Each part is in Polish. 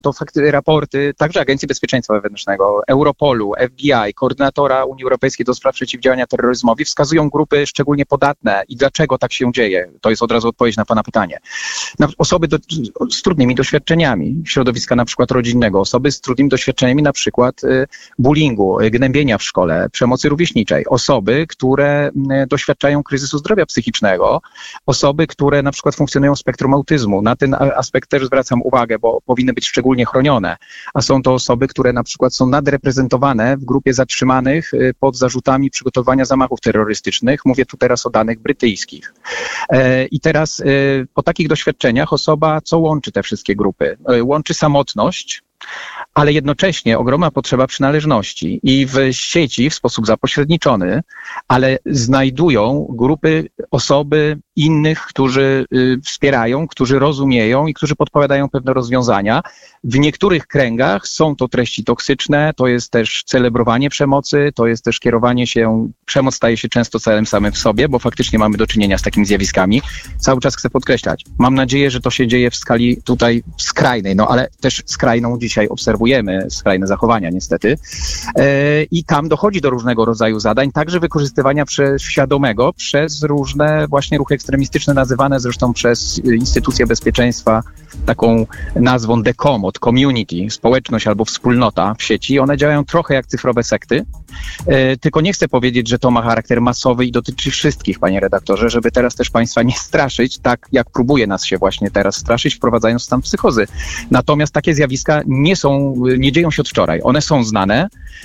To fakty, raporty także Agencji Bezpieczeństwa Wewnętrznego, Europolu, FBI, koordynatora Unii Europejskiej do spraw przeciwdziałania terroryzmowi wskazują grupy szczególnie podatne i dlaczego tak się dzieje. To jest od razu odpowiedź na pana pytanie. Osoby z trudnymi doświadczeniami środowiska na przykład rodzinnego, osoby z trudnymi doświadczeniami na przykład bullyingu, gnębienia w szkole, przemocy rówieśniczej, osoby, które doświadczają kryzysu zdrowia psychicznego, osoby, które na przykład funkcjonują w spektrum autyzmu. Na ten aspekt też zwracam uwagę, bo powinny być szczególnie chronione, a są to osoby, które na przykład są nadreprezentowane w grupie zatrzymanych pod zarzutami przygotowania zamachów terrorystycznych. Mówię tu teraz o danych brytyjskich. I teraz po takich doświadczeniach osoba, co łączy te wszystkie grupy? Łączy samotność, ale jednocześnie ogromna potrzeba przynależności i w sieci w sposób zapośredniczony, ale znajdują grupy, osoby innych, którzy wspierają, którzy rozumieją i którzy podpowiadają pewne rozwiązania. W niektórych kręgach są to treści toksyczne, to jest też celebrowanie przemocy, to jest też kierowanie się, przemoc staje się często celem samym w sobie, bo faktycznie mamy do czynienia z takimi zjawiskami. Cały czas chcę podkreślać, mam nadzieję, że to się dzieje w skali tutaj skrajnej, no ale też skrajną dzisiaj obserwujemy, skrajne zachowania niestety. I tam dochodzi do różnego rodzaju zadań, także wykorzystywania świadomego przez różne właśnie ruchy ekstremistyczne, nazywane zresztą przez instytucje bezpieczeństwa taką nazwą DECOM, od community, społeczność albo wspólnota w sieci. One działają trochę jak cyfrowe sekty, tylko nie chcę powiedzieć, że to ma charakter masowy i dotyczy wszystkich, panie redaktorze, żeby teraz też państwa nie straszyć, tak jak próbuje nas się właśnie teraz straszyć, wprowadzając stan psychozy. Natomiast takie zjawiska nie dzieją się od wczoraj. One są znane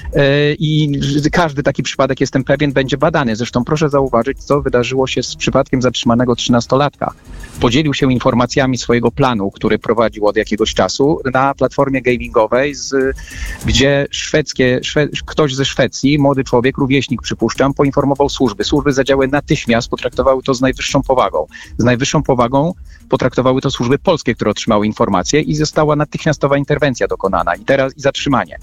i każdy taki przypadek, jestem pewien, będzie badany. Zresztą proszę zauważyć, co wydarzyło się z przypadkiem zatrzymanego 13-latka. Podzielił się informacjami swojego planu, który prowadził od jakiegoś czasu na platformie gamingowej, gdzie ktoś ze Szwecji, młody człowiek, rówieśnik przypuszczam, poinformował służby. Służby zadziałały natychmiast, potraktowały to z najwyższą powagą. Z najwyższą powagą potraktowały to służby polskie, które otrzymały informacje i została natychmiastowa interwencja dokonana i zatrzymanie.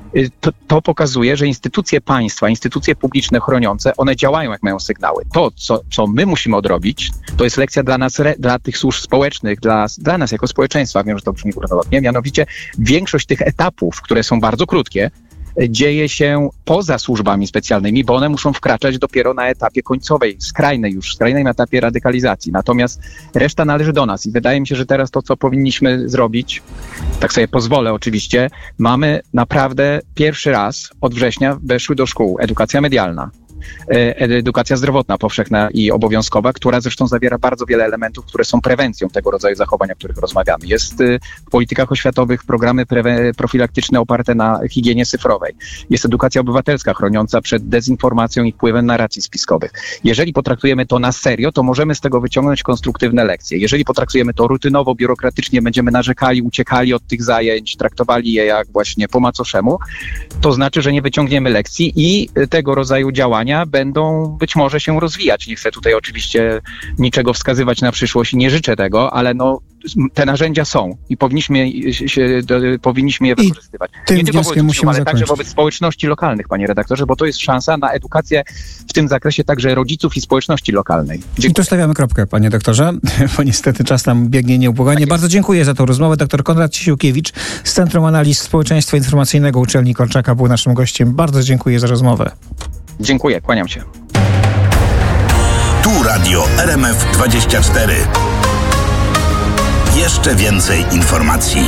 To pokazuje, że instytucje państwa, instytucje publiczne chroniące, one działają jak mają sygnały. To, co my musimy odrobić, to jest lekcja dla nas, dla tych służb społecznych, dla nas jako społeczeństwa. Wiem, że to brzmi górnolotnie. Mianowicie większość tych etapów, które są bardzo krótkie, dzieje się poza służbami specjalnymi, bo one muszą wkraczać dopiero na etapie końcowej, skrajnym etapie radykalizacji. Natomiast reszta należy do nas i wydaje mi się, że teraz to, co powinniśmy zrobić, tak sobie pozwolę oczywiście, mamy naprawdę pierwszy raz od września weszły do szkół edukacja medialna, edukacja zdrowotna powszechna i obowiązkowa, która zresztą zawiera bardzo wiele elementów, które są prewencją tego rodzaju zachowań, o których rozmawiamy. Jest w politykach oświatowych programy profilaktyczne oparte na higienie cyfrowej. Jest edukacja obywatelska chroniąca przed dezinformacją i wpływem narracji spiskowych. Jeżeli potraktujemy to na serio, to możemy z tego wyciągnąć konstruktywne lekcje. Jeżeli potraktujemy to rutynowo, biurokratycznie, będziemy narzekali, uciekali od tych zajęć, traktowali je jak właśnie po macoszemu, to znaczy, że nie wyciągniemy lekcji i tego rodzaju działania będą być może się rozwijać. Nie chcę tutaj oczywiście niczego wskazywać na przyszłość i nie życzę tego, ale te narzędzia są i powinniśmy je wykorzystywać. Nie tylko wobec uczniów, ale także wobec społeczności lokalnych, panie redaktorze, bo to jest szansa na edukację w tym zakresie także rodziców i społeczności lokalnej. Dziękuję. I tu stawiamy kropkę, panie doktorze, bo niestety czas nam biegnie nieubłaganie. Bardzo dziękuję za tę rozmowę. Dr Konrad Cisiłkiewicz z Centrum Analiz Społeczeństwa Informacyjnego Uczelni Korczaka był naszym gościem. Bardzo dziękuję za rozmowę. Dziękuję, kłaniam się. Tu Radio RMF 24. Jeszcze więcej informacji.